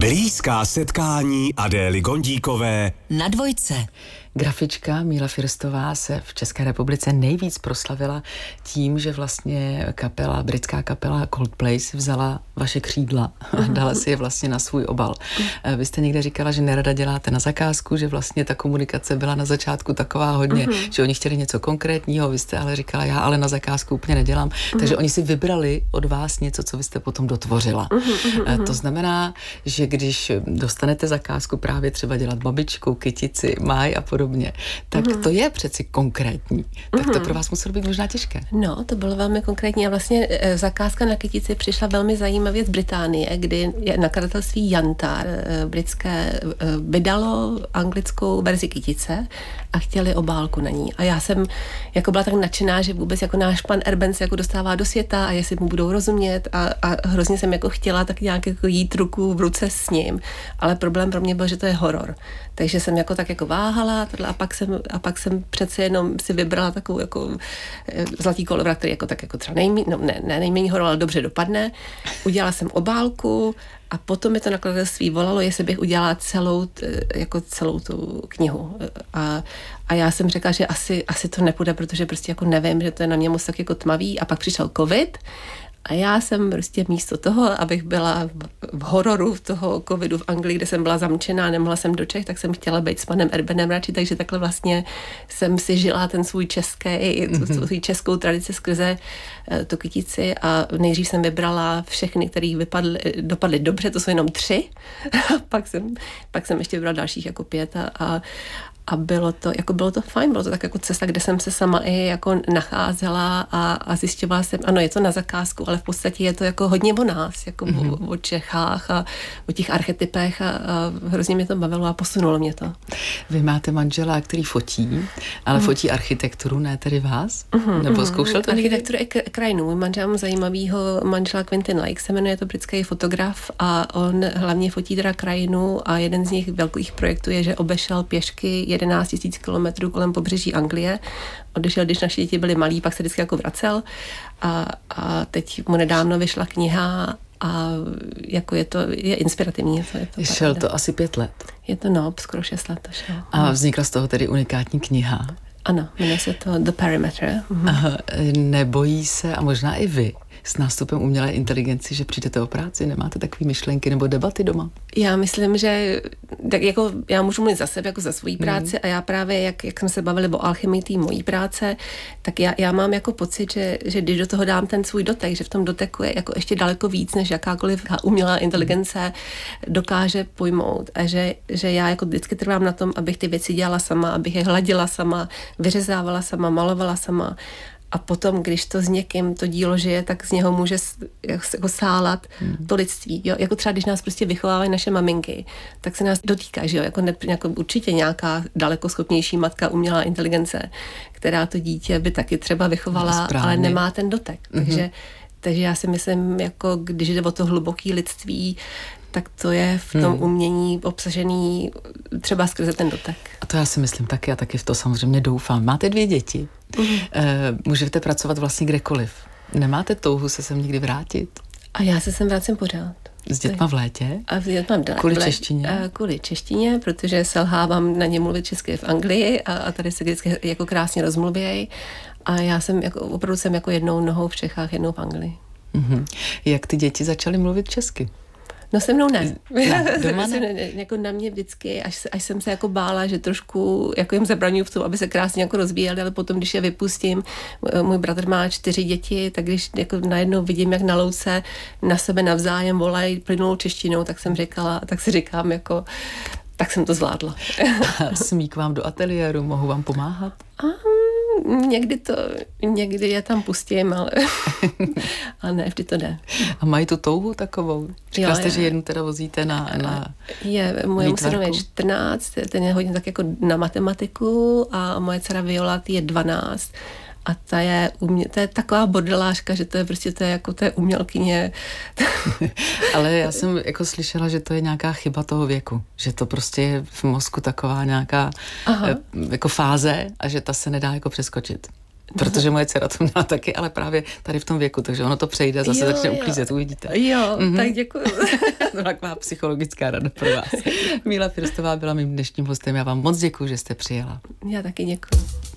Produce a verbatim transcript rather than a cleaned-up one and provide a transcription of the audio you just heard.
Blízká setkání Adély Gondíkové na Dvojce. Grafička Míla Firstová se v České republice nejvíc proslavila tím, že vlastně kapela, britská kapela Coldplay si vzala vaše křídla a dala si je vlastně na svůj obal. Vy jste někde říkala, že nerada děláte na zakázku, že vlastně ta komunikace byla na začátku taková hodně, uh-huh. že oni chtěli něco konkrétního, vy jste ale říkala, já ale na zakázku úplně nedělám, uh-huh. takže oni si vybrali od vás něco, co vy jste potom dotvořila. Uh-huh, uh-huh. To znamená, že když dostanete zakázku právě třeba dělat babičku, kytici, máj a podobně, tak mm. to je přeci konkrétní. Tak to pro vás muselo být možná těžké. No, to bylo velmi konkrétní a vlastně e, zakázka na kytici přišla velmi zajímavě z Británie, kdy nakladatelství Jantar e, britské e, vydalo anglickou verzi kytice a chtěli obálku na ní. A já jsem jako byla tak nadšená, že vůbec jako náš pan Erben se jako dostává do světa a jestli mu budou rozumět a, a hrozně jsem jako chtěla tak nějak jako jít ruku v ruce s ním. Ale problém pro mě byl, že to je horor. Takže jsem jako tak jako váhala a pak jsem, a pak jsem přece jenom si vybrala takovou jako zlatý kolovrat, který jako tak jako třeba nejmí, no ne, ne nejméně horor, ale dobře dopadne. Udělala jsem obálku a potom mi to nakladatelství volalo, jestli bych udělala celou, jako celou tu knihu. A, a já jsem řekla, že asi, asi to nepůjde, protože prostě jako nevím, že to je na mě moc tak jako tmavý. A pak přišel covid a já jsem prostě místo toho, abych byla v hororu toho covidu v Anglii, kde jsem byla zamčená, nemohla jsem do Čech, tak jsem chtěla být s panem Erbenem radši, takže takhle vlastně jsem si žila ten svůj český, mm-hmm. tu svůj českou tradici skrze uh, tu kytici a nejdřív jsem vybrala všechny, které vypadly, dopadly dobře, to jsou jenom tři, pak jsem, pak jsem ještě vybrala dalších jako pět a, a A bylo to, jako bylo to fajn, bylo to tak jako cesta, kde jsem se sama i jako nacházela a, a zjišťovala jsem, ano, je to na zakázku, ale v podstatě je to jako hodně o nás, jako mm-hmm. o, o Čechách a o těch archetypech a, a hrozně mě to bavilo a posunulo mě to. Vy máte manžela, který fotí, ale mm. fotí architekturu, ne tedy vás? Mm-hmm, Nebo zkoušel to někdy? Architekturu i krajinu. Můj manžel mám zajímavýho manžela Quentin Lake, se jmenuje, to britský fotograf a on hlavně fotí teda krajinu a jeden z nich velkých projektů je, že obešel pěšky jedenáct tisíc kilometrů kolem pobřeží Anglie. Odešel, když naše děti byly malí, pak se vždycky jako vracel a, a teď mu nedávno vyšla kniha a jako je to, je inspirativní. Je to, je to Šel to asi pět let. Je to no, skoro šest let to šel. A vznikla z toho tedy unikátní kniha. Ano, jmenuje se to The Perimeter. Mhm. Aha, nebojí se, a možná i vy, s nástupem umělé inteligenci, že přijdete o práci, nemáte takové myšlenky nebo debaty doma? Já myslím, že tak jako já můžu mluvit za sebe, jako za svoji práci mm. a já právě, jak, jak jsme se bavili o alchymii té mojí práce, tak já, já mám jako pocit, že, že když do toho dám ten svůj dotek, že v tom doteku je jako ještě daleko víc, než jakákoliv umělá inteligence dokáže pojmout a že, že já jako vždycky trvám na tom, abych ty věci dělala sama, abych je hladila sama, vyřezávala sama, malovala sama. A potom, když to s někým to dílo žije, tak z něho může jako sálat hmm. to lidství. Jo? Jako třeba, když nás prostě vychovávají naše maminky, tak se nás dotýká, že jo? Jako, ne, jako určitě nějaká daleko schopnější matka, umělá inteligence, která to dítě by taky třeba vychovala, no, ale nemá ten dotek. Mm-hmm. Takže, takže já si myslím, jako když jde o to hluboké lidství, tak to je v tom hmm. umění obsažený třeba skrze ten dotek. A to já si myslím taky a taky v to samozřejmě doufám. Máte dvě děti. Hmm. E, můžete pracovat vlastně kdekoliv. Nemáte touhu se sem někdy vrátit? A já se sem vracím pořád. S dětma v létě? A s dětma v Kvůli češtině? A kvůli češtině, protože selhávám na ně mluvit česky v Anglii a, a tady se vždycky jako krásně rozmluvějí. A já jsem jako, opravdu jsem jako jednou nohou v Čechách, jednou v Anglii. Mm-hmm. Jak ty děti začaly mluvit česky? No se mnou ne. ne, doma ne. ne, ne jako na mě vždycky, až, až jsem se jako bála, že trošku jako jim zabraňuji v tom, aby se krásně jako rozvíjeli, ale potom, když je vypustím, můj bratr má čtyři děti, tak když jako najednou vidím, jak na louce na sebe navzájem volají plynulou češtinou, tak jsem říkala, tak si říkám jako, tak jsem to zvládla. Smí k vám do ateliéru, mohu vám pomáhat? Um, někdy to, někdy je tam pustím, ale, ale ne, vždy to jde. A mají tu touhu takovou? Říkala jste, že jednu teda vozíte na, na je, moje synovi je čtrnáct, ten je hodně tak jako na matematiku a moje dcera Viola je dvanáct. A ta je, umě, to je taková bordelářka, že to je prostě to je jako to je umělkyně. Ale já jsem jako slyšela, že to je nějaká chyba toho věku, že to prostě je v mozku taková nějaká Aha. jako fáze a že ta se nedá jako přeskočit. protože moje dcera to měla taky, ale právě tady v tom věku, takže ono to přejde a zase jo, začne uklízet, uvidíte. Jo, mm-hmm. tak děkuji. To taková psychologická rada pro vás. Míla Firstová byla mým dnešním hostem, já vám moc děkuji, že jste přijela. Já taky děkuji.